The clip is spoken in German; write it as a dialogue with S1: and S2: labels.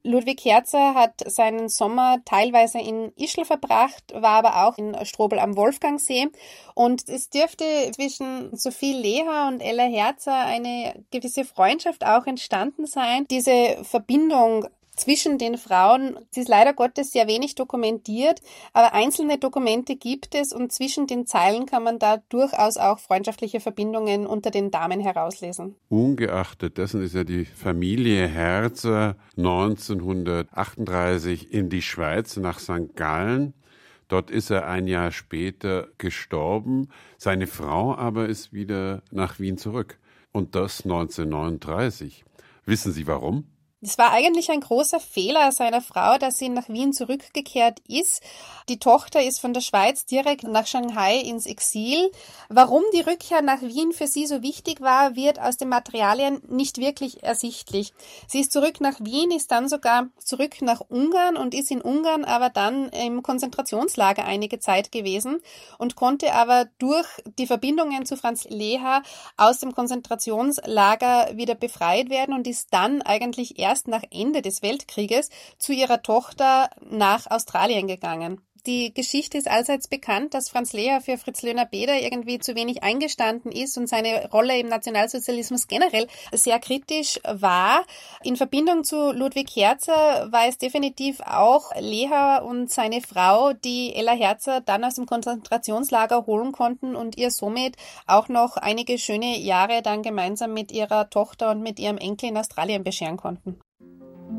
S1: Ludwig Herzer hat seinen Sommer teilweise in Ischl verbracht, war aber auch in Strobl am Wolfgangsee. Und es dürfte zwischen Sophie Leha und Ella Herzer eine gewisse Freundschaft auch entstanden sein. Diese Verbindung zwischen den Frauen, sie ist leider Gottes sehr wenig dokumentiert, aber einzelne Dokumente gibt es und zwischen den Zeilen kann man da durchaus auch freundschaftliche Verbindungen unter den Damen herauslesen.
S2: Ungeachtet dessen ist ja die Familie Herzer 1938 in die Schweiz nach St. Gallen. Dort ist er ein Jahr später gestorben. Seine Frau aber ist wieder nach Wien zurück. Und das 1939. Wissen Sie warum?
S1: Es war eigentlich ein großer Fehler seiner Frau, dass sie nach Wien zurückgekehrt ist. Die Tochter ist von der Schweiz direkt nach Shanghai ins Exil. Warum die Rückkehr nach Wien für sie so wichtig war, wird aus den Materialien nicht wirklich ersichtlich. Sie ist zurück nach Wien, ist dann sogar zurück nach Ungarn und ist in Ungarn aber dann im Konzentrationslager einige Zeit gewesen und konnte aber durch die Verbindungen zu Franz Leha aus dem Konzentrationslager wieder befreit werden und ist dann eigentlich erst nach Ende des Weltkrieges zu ihrer Tochter nach Australien gegangen. Die Geschichte ist allseits bekannt, dass Franz Leha für Fritz Löhner-Beder irgendwie zu wenig eingestanden ist und seine Rolle im Nationalsozialismus generell sehr kritisch war. In Verbindung zu Ludwig Herzer war es definitiv auch Leha und seine Frau, die Ella Herzer dann aus dem Konzentrationslager holen konnten und ihr somit auch noch einige schöne Jahre dann gemeinsam mit ihrer Tochter und mit ihrem Enkel in Australien bescheren konnten.